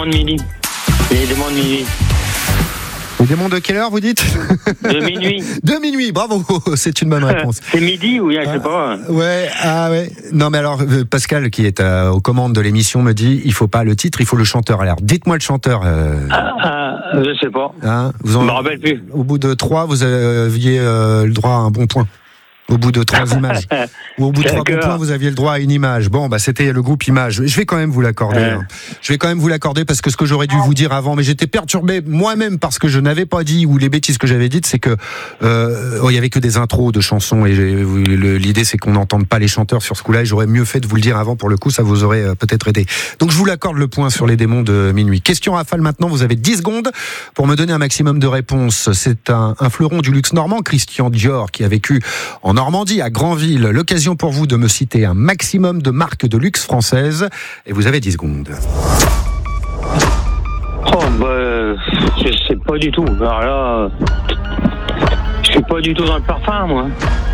démons de midi. Les démons de minuit. Les démons de quelle heure, vous dites? De minuit. De minuit, bravo, c'est une bonne réponse. C'est midi ou je sais pas. Ouais. Non, mais alors, Pascal, qui est aux commandes de l'émission, me dit, il faut pas le titre, il faut le chanteur. Alors, dites-moi le chanteur. Je sais pas. Je me rappelle plus. Au bout de 3, vous aviez le droit à un bon point. Au bout de 3 images. Ou au bout de 3 bons points, vous aviez le droit à une image. Bon, c'était le groupe Image. Je vais quand même vous l'accorder. Je vais quand même vous l'accorder parce que ce que j'aurais dû vous dire avant, mais j'étais perturbé moi-même parce que je n'avais pas dit, ou les bêtises que j'avais dites, c'est que il y avait que des intros de chansons et l'idée c'est qu'on n'entende pas les chanteurs sur ce coup-là et j'aurais mieux fait de vous le dire avant, pour le coup, ça vous aurait peut-être aidé. Donc je vous l'accorde le point sur les démons de minuit. Question rafale maintenant, vous avez 10 secondes pour me donner un maximum de réponses. C'est un fleuron du luxe normand, Christian Dior, qui a vécu en Normandie, à Granville. L'occasion pour vous de me citer un maximum de marques de luxe françaises. Et vous avez 10 secondes. Je sais pas du tout. Alors là, je suis pas du tout dans le parfum, moi.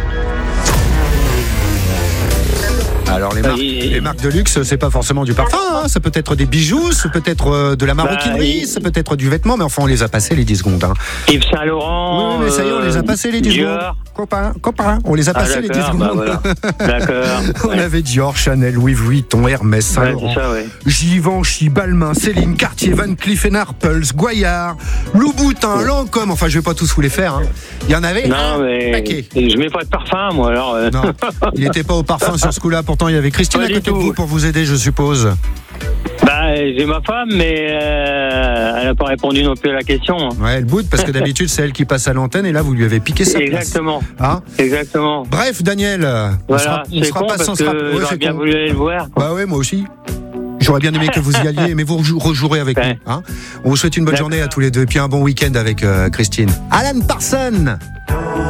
Alors les marques de luxe, c'est pas forcément du parfum, hein. Ça peut être des bijoux, ça peut être de la maroquinerie, ça peut être du vêtement, mais enfin on les a passés les 10 secondes. Yves Saint Laurent. Oui, mais ça y est, on les a passés les 10 secondes. Copain, on les a passés les 10 secondes. Voilà. D'accord. On avait Dior, Chanel, Louis Vuitton, Hermès, Saint Laurent, Givenchy, Balmain, Céline, Cartier, Van Cleef & Arpels, Goyard, Louboutin, Lancôme. Enfin, je vais pas tous vous les faire. Hein. Il y en avait un paquet. Je mets pas de parfum, moi. Alors. Non, il n'était pas au parfum sur ce coup-là. Pourtant, il y avait Christine à côté de vous pour vous aider, je suppose. J'ai ma femme, mais elle n'a pas répondu non plus à la question. Ouais, elle boude parce que d'habitude c'est elle qui passe à l'antenne et là vous lui avez piqué sa place. Exactement. Hein? Exactement. Bref, Daniel, voilà, on sera pas sans se rappeler. J'aurais bien voulu aller le voir. Bah ouais, moi aussi. J'aurais bien aimé que vous y alliez, mais vous rejouerez avec nous. Hein, on vous souhaite une bonne journée à tous les deux et puis un bon week-end avec Christine. Alan Parsons.